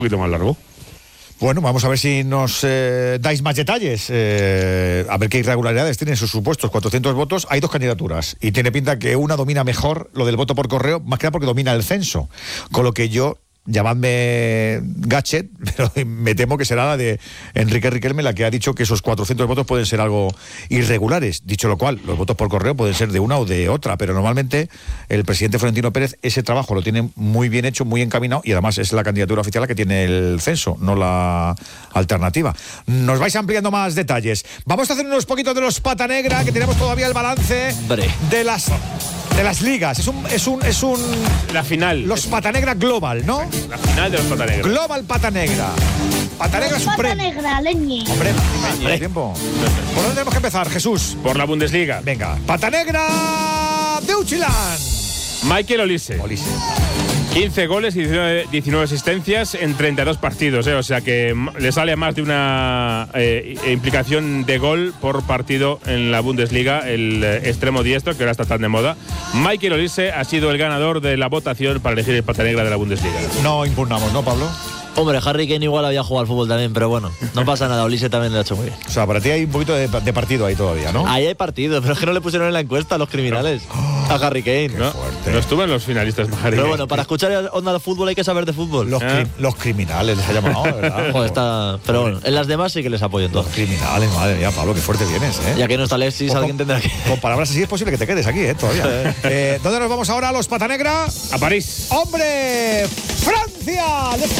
poquito más largo. Bueno, vamos a ver si nos dais más detalles. A ver qué irregularidades tienen sus supuestos 400 votos. Hay 2 candidaturas y tiene pinta que una domina mejor lo del voto por correo, más que nada porque domina el censo. Con lo que yo, llamadme gadget, pero me temo que será la de Enrique Riquelme la que ha dicho que esos 400 votos pueden ser algo irregulares. Dicho lo cual, los votos por correo pueden ser de una o de otra, pero normalmente el presidente Florentino Pérez ese trabajo lo tiene muy bien hecho, muy encaminado, y además es la candidatura oficial la que tiene el censo, no la alternativa. Nos vais ampliando más detalles. Vamos a hacer unos poquitos de los pata negra, que tenemos todavía el balance de las ligas. Es un la final. Los pata negra global, ¿no? La final de los pata negra. Global pata negra. Pata negra suprema. Pata negra, leñe. Hombre, tiempo. ¿Por dónde tenemos que empezar, Jesús? Por la Bundesliga. Venga, pata negra de Deutschland. Michael Olise. 15 goles y 19 asistencias en 32 partidos, o sea que le sale a más de una implicación de gol por partido en la Bundesliga, el extremo diestro, que ahora está tan de moda. Michael Olise ha sido el ganador de la votación para elegir el pata negra de la Bundesliga. No impugnamos, ¿no, Pablo? Hombre, Harry Kane igual había jugado al fútbol también, pero bueno, no pasa nada, Olise también lo ha hecho muy bien. O sea, para ti hay un poquito de partido ahí todavía, ¿no? Ahí hay partido, pero es que no le pusieron en la encuesta a los criminales. A Harry Kane. No estuvo en los finalistas, Harry Kane. Pero bueno, para escuchar Onda de Fútbol hay que saber de fútbol. Los criminales les ha llamado, ¿verdad? Joder, pero bueno, en las demás sí que les apoyo en todo. Los criminales, madre mía, Pablo, qué fuerte vienes, ¿eh? Ya que no está Alexis, alguien tendrá que... Con palabras así es posible que te quedes aquí, todavía. ¿Dónde nos vamos ahora, los pata negra? A París. ¡Hombre! ¡Francia! ¡Le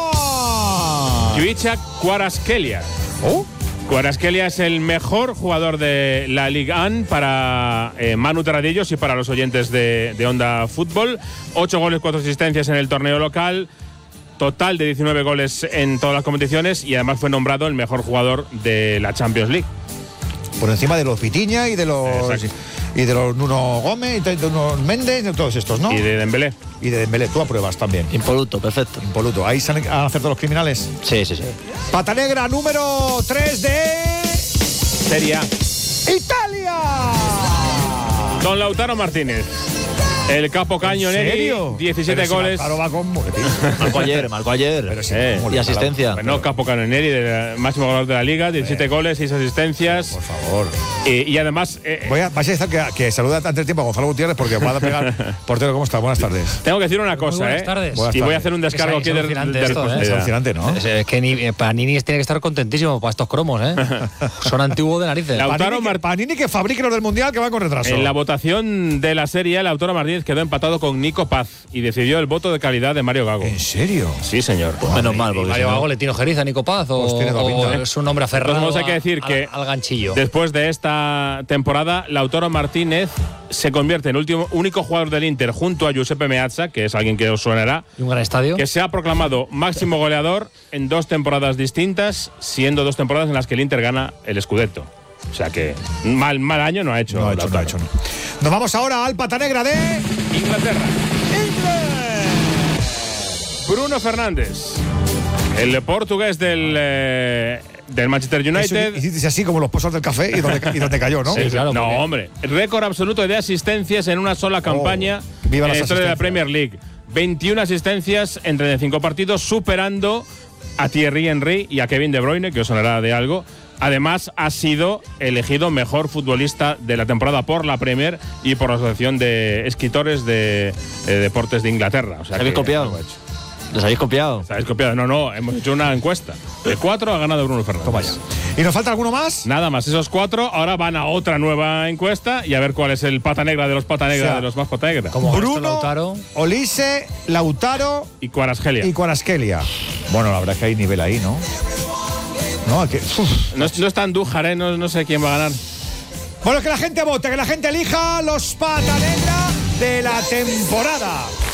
Kvicha Kvaratskhelia. Kvaratskhelia es el mejor jugador de la Ligue 1 para Manu Terradillos y para los oyentes de Onda Fútbol. 8 goles, 4 asistencias en el torneo local. Total de 19 goles en todas las competiciones y además fue nombrado el mejor jugador de la Champions League. Por encima de los Vitinha y de los... Exacto. Y de los Nuno Gómez, y de los Méndez, de todos estos, ¿no? Y de Dembélé. Tú apruebas también. Impoluto, perfecto. Impoluto. ¿Ahí han acertado los criminales? Sí. Pata negra número 3 de... Serie A. ¡Italia! Don Lautaro Martínez. El capo Cañoneri, 17 goles. Claro, va con... Marcó ayer. Pero sí, y asistencia. Bueno, capo Cañoneri, máximo goleador de la liga, 17 goles, 6 asistencias. Por favor. Y además... vais a decir que saluda antes de tiempo a Gonzalo Gutiérrez porque va a pegar... Portero, ¿cómo está? Buenas tardes. Tengo que decir una cosa, buenas tardes. Buenas y voy a tardes. hacer un descargo aquí de responsabilidad. Es alucinante, ¿no? Es que Panini tiene que estar contentísimo para estos cromos, ¿eh? Son antiguos de narices. Panini que fabrique los del Mundial que van con retraso. En la votación de la serie, Lautaro Martínez quedó empatado con Nico Paz y decidió el voto de calidad de Mario Gago. ¿En serio? Sí, señor. Pues menos mal, porque Mario Gago le tiene ojeriza a Nico Paz o es un hombre aferrado hay que decir que al ganchillo. Después de esta temporada, Lautaro Martínez se convierte en el único jugador del Inter junto a Giuseppe Meazza, que es alguien que os sonará, Y un gran estadio. que se ha proclamado máximo goleador en 2 temporadas distintas, siendo 2 temporadas en las que el Inter gana el Scudetto. O sea que mal año no ha hecho. No ha hecho. Nos vamos ahora al pata negra de... Inglaterra. Bruno Fernández, el portugués del Manchester United. Hiciste así como los pozos del café y donde cayó, ¿no? Sí, claro, no, porque... hombre. Récord absoluto de asistencias en una sola campaña viva en las la historia de la asistencias. Premier League. 21 asistencias en 35 partidos, superando a Thierry Henry y a Kevin De Bruyne, que os sonará de algo. Además, ha sido elegido mejor futbolista de la temporada por la Premier y por la Asociación de Escritores de Deportes de Inglaterra. O sea, ¿Habéis copiado? ¿Les habéis copiado? ¿Sabéis copiado? No, hemos hecho una encuesta. De 4 ha ganado Bruno Fernández. Toma ya. ¿Y nos falta alguno más? Nada más, esos 4 ahora van a otra nueva encuesta y a ver cuál es el pata negra de los pata negra, de los más pata negra. Como Bruno, Lautaro. Olise, Lautaro Y Kvaratskhelia. y Kvaratskhelia. Bueno, la verdad es que hay nivel ahí, ¿no? No, No está Andújar, no sé quién va a ganar. Bueno, que la gente vote, que la gente elija los pata negra de la temporada.